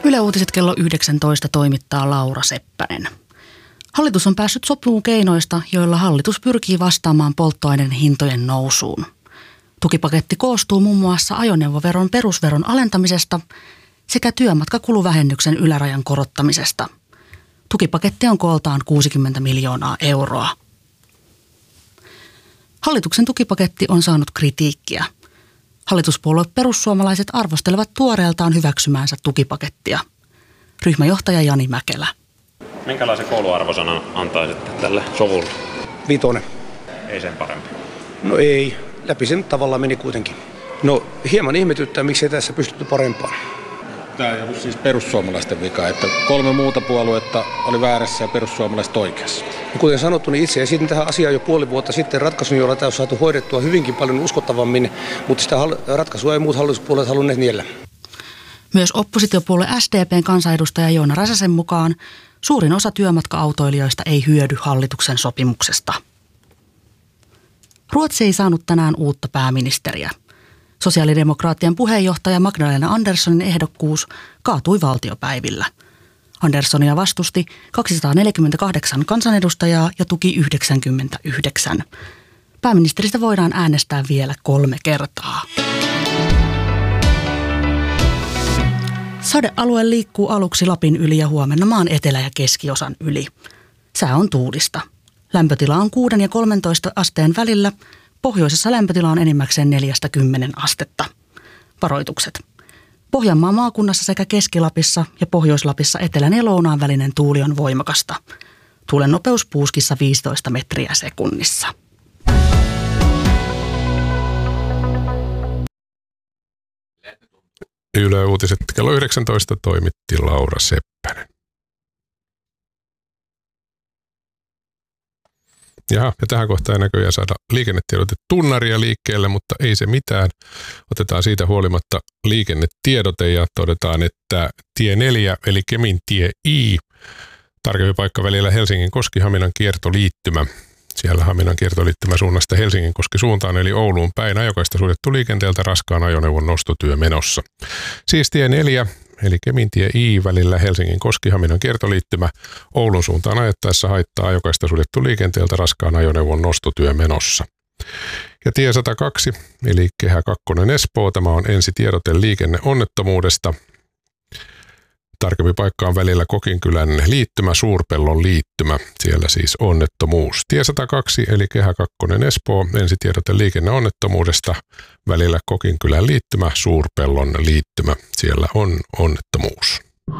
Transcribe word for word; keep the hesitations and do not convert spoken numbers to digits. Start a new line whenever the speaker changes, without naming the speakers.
Yle Uutiset kello yhdeksäntoista toimittaa Laura Seppänen. Hallitus on päässyt sopuun keinoista, joilla hallitus pyrkii vastaamaan polttoaineen hintojen nousuun. Tukipaketti koostuu muun muassa ajoneuvoveron perusveron alentamisesta sekä työmatkakuluvähennyksen ylärajan korottamisesta. Tukipaketti on kooltaan kuusikymmentä miljoonaa euroa. Hallituksen tukipaketti on saanut kritiikkiä. Hallituspuolue perussuomalaiset arvostelevat tuoreeltaan hyväksymäänsä tukipakettia. Ryhmäjohtaja Jani Mäkelä.
Minkälaisen kouluarvosanan antaisitte tälle sovulle?
Vitonen.
Ei sen parempi.
No ei. Läpi sen tavallaan meni kuitenkin. No hieman ihmetyttää, miksei tässä pystytty parempaan.
Tämä ei ollut siis perussuomalaisten vika, että kolme muuta puoluetta oli väärässä ja perussuomalaiset oikeassa.
Ja kuten sanottu, niin itse esitin tähän asiaan jo puoli vuotta sitten ratkaisun, jolla tämä on saatu hoidettua hyvinkin paljon uskottavammin, mutta sitä ratkaisua ei muut hallituspuolueet halunneet niellä.
Myös oppositiopuolue S D P:n kansanedustaja Joona Räsäsen mukaan suurin osa työmatka-autoilijoista ei hyödy hallituksen sopimuksesta. Ruotsi ei saanut tänään uutta pääministeriä. Sosiaalidemokraattien puheenjohtaja Magdalena Anderssonin ehdokkuus kaatui valtiopäivillä. Anderssonia vastusti kaksisataaneljäkymmentäkahdeksan kansanedustajaa ja tuki yhdeksänkymmentäyhdeksän. Pääministeristä voidaan äänestää vielä kolme kertaa. Sadealue liikkuu aluksi Lapin yli ja huomenna maan etelä- ja keskiosan yli. Sää on tuulista. Lämpötila on kuuden ja kolmentoista asteen välillä. Pohjoisessa lämpötila on enimmäkseen neljästä kymmeneen astetta. Varoitukset. Pohjanmaan maakunnassa sekä Keski-Lapissa ja Pohjois-Lapissa etelän ja lounaan välinen tuuli on voimakasta. Tuulen nopeus puuskissa viisitoista metriä sekunnissa.
Yle Uutiset kello yhdeksäntoista toimitti Laura Seppänen. Jaha, ja tähän kohtaan näköjään saada liikennetiedote tunnaria liikkeelle, mutta ei se mitään. Otetaan siitä huolimatta liikennetiedote ja todetaan, että tie neljä eli Kemin tie I, tarkempi paikka välillä Helsingin Koski-Haminan kiertoliittymä. Siellä Haminan kiertoliittymä suunnasta Helsingin Koski suuntaan eli Ouluun päin ajokaista suljettu liikenteeltä raskaan ajoneuvon nostotyö menossa. Siis tie neljä eli Kemin tie I välillä Helsingin Koski-Haminan kiertoliittymä Oulun suuntaan ajettaessa haittaa ajokaista suljettu liikenteeltä raskaan ajoneuvon nostotyö menossa. Ja tie sata kaksi eli Kehä kaksi Espoo, tämä on ensitiedote liikenneonnettomuudesta. Tarkempi paikka on välillä Kokinkylän liittymä, Suurpellon liittymä, siellä siis onnettomuus. Tie sata kaksi eli Kehä kaksi Espoo, ensitiedote liikenneonnettomuudesta, välillä Kokinkylän liittymä, Suurpellon liittymä, siellä on onnettomuus.